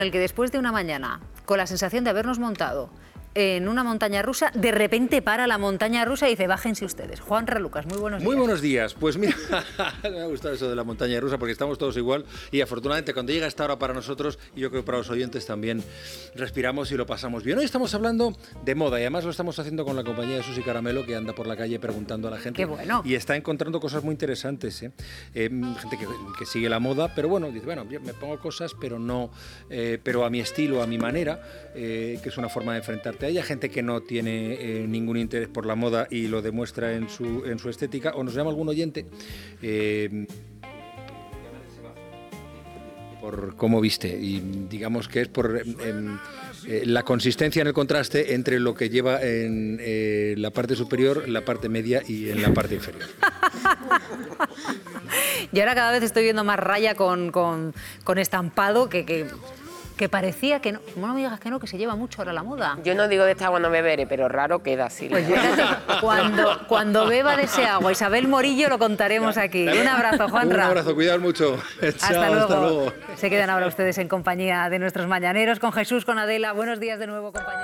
el que después de una mañana, con la sensación de habernos montado en una montaña rusa, de repente para la montaña rusa y dice, bájense ustedes. Juan Relucas, muy buenos días. Muy buenos días. Pues mira, me ha gustado eso de la montaña rusa porque estamos todos igual y afortunadamente cuando llega esta hora para nosotros, y yo creo que para los oyentes también, respiramos y lo pasamos bien. Hoy estamos hablando de moda y además lo estamos haciendo con la compañía de Susi Caramelo, que anda por la calle preguntando a la gente. ¡Qué bueno! Y está encontrando cosas muy interesantes, gente que sigue la moda, pero bueno, dice, bueno, yo me pongo cosas, pero no, pero a mi estilo, a mi manera, que es una forma de enfrentarte a ella. Gente que no tiene ningún interés por la moda y lo demuestra en su estética, o nos llama algún oyente por cómo viste, y digamos que es por la consistencia en el contraste entre lo que lleva en la parte superior, la parte media y en la parte inferior. Y ahora cada vez estoy viendo más raya con estampado que parecía que no. ¿Cómo no me digas que no? Que se lleva mucho ahora la moda. Yo no digo de esta agua no beberé, pero raro queda así. Pues fíjate, cuando beba de ese agua Isabel Morillo lo contaremos aquí. Un abrazo, Juanra. Un abrazo, cuidado mucho. Hasta luego. Se quedan ahora ustedes en compañía de nuestros mañaneros, con Jesús, con Adela. Buenos días de nuevo, compañeros.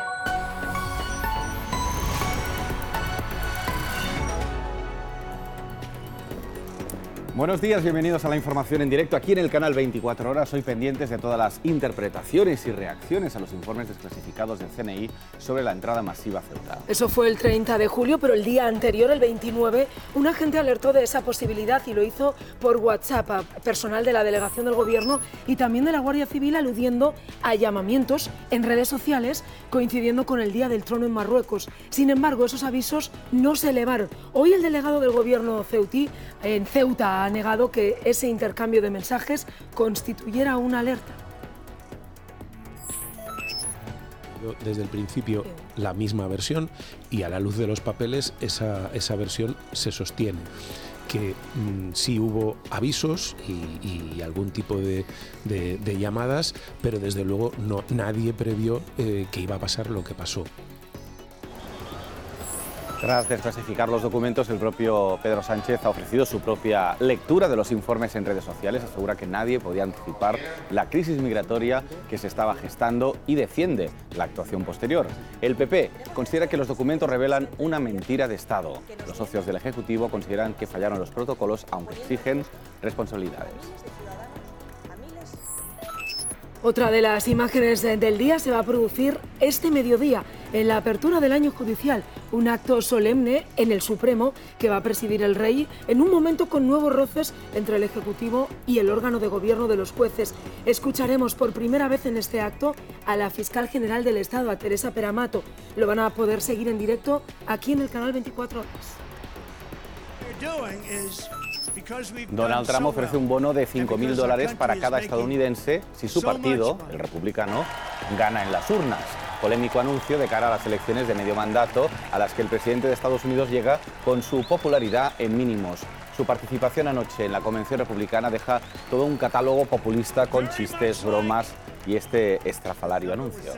Buenos días, bienvenidos a la información en directo aquí en el canal 24 Horas. Hoy pendientes de todas las interpretaciones y reacciones a los informes desclasificados del CNI sobre la entrada masiva a Ceuta. Eso fue el 30 de julio, pero el día anterior, el 29, un agente alertó de esa posibilidad y lo hizo por WhatsApp a personal de la delegación del Gobierno y también de la Guardia Civil, aludiendo a llamamientos en redes sociales coincidiendo con el Día del Trono en Marruecos. Sin embargo, esos avisos no se elevaron. Hoy el delegado del Gobierno ceutí en Ceuta ha negado que ese intercambio de mensajes constituyera una alerta. Desde el principio la misma versión y a la luz de los papeles esa versión se sostiene. Que sí hubo avisos y algún tipo de llamadas, pero desde luego nadie previó que iba a pasar lo que pasó. Tras desclasificar los documentos, el propio Pedro Sánchez ha ofrecido su propia lectura de los informes en redes sociales. Asegura que nadie podía anticipar la crisis migratoria que se estaba gestando y defiende la actuación posterior. El PP considera que los documentos revelan una mentira de Estado. Los socios del Ejecutivo consideran que fallaron los protocolos, aunque exigen responsabilidades. Otra de las imágenes del día se va a producir este mediodía en la apertura del año judicial, un acto solemne en el Supremo que va a presidir el Rey en un momento con nuevos roces entre el Ejecutivo y el órgano de gobierno de los jueces. Escucharemos por primera vez en este acto a la fiscal general del Estado, a Teresa Peramato. Lo van a poder seguir en directo aquí en el canal 24 Horas. Donald Trump ofrece un bono de $5.000 para cada estadounidense si su partido, el republicano, gana en las urnas. Polémico anuncio de cara a las elecciones de medio mandato, a las que el presidente de Estados Unidos llega con su popularidad en mínimos. Su participación anoche en la convención republicana deja todo un catálogo populista con chistes, bromas y este estrafalario anuncio.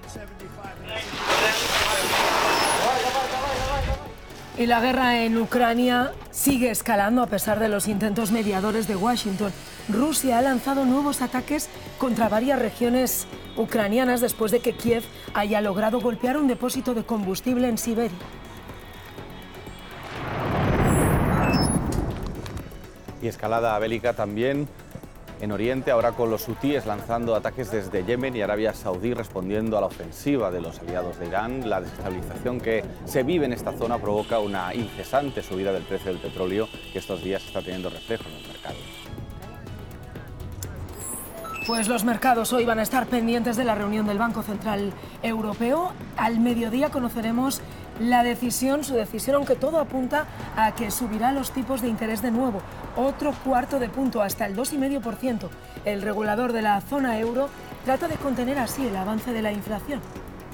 Y la guerra en Ucrania sigue escalando a pesar de los intentos mediadores de Washington. Rusia ha lanzado nuevos ataques contra varias regiones ucranianas después de que Kiev haya logrado golpear un depósito de combustible en Siberia. Y escalada bélica también en Oriente, ahora con los hutíes lanzando ataques desde Yemen y Arabia Saudí respondiendo a la ofensiva de los aliados de Irán. La desestabilización que se vive en esta zona provoca una incesante subida del precio del petróleo que estos días está teniendo reflejo en los mercados. Pues los mercados hoy van a estar pendientes de la reunión del Banco Central Europeo. Al mediodía conoceremos su decisión, aunque todo apunta a que subirá los tipos de interés de nuevo. Otro cuarto de punto, hasta el 2,5%. El regulador de la zona euro trata de contener así el avance de la inflación.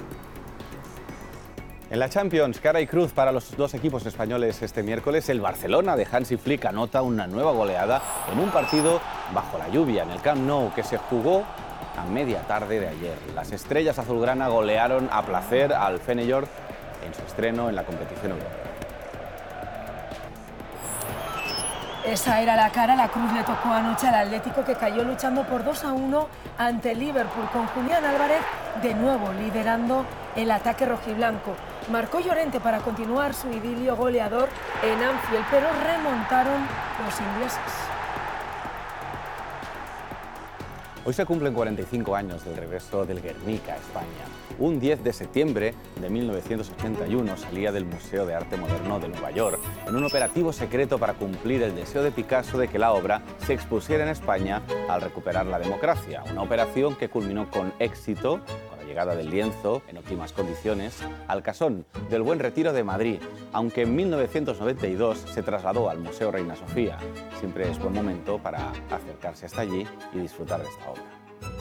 En la Champions, cara y cruz para los dos equipos españoles este miércoles. El Barcelona de Hansi Flick anota una nueva goleada en un partido bajo la lluvia en el Camp Nou que se jugó a media tarde de ayer. Las estrellas azulgrana golearon a placer al Feyenoord en su estreno en la competición europea. Esa era la cara, la cruz le tocó anoche al Atlético, que cayó luchando por 2-1 ante el Liverpool, con Julián Álvarez de nuevo liderando el ataque rojiblanco. Marcó Llorente para continuar su idilio goleador en Anfield, pero remontaron los ingleses. Hoy se cumplen 45 años del regreso del Guernica a España. Un 10 de septiembre de 1981 salía del Museo de Arte Moderno de Nueva York en un operativo secreto para cumplir el deseo de Picasso de que la obra se expusiera en España al recuperar la democracia. Una operación que culminó con éxito, con la llegada del lienzo, en óptimas condiciones, al Casón del Buen Retiro de Madrid, aunque en 1992 se trasladó al Museo Reina Sofía. Siempre es buen momento para acercarse hasta allí y disfrutar de esta obra.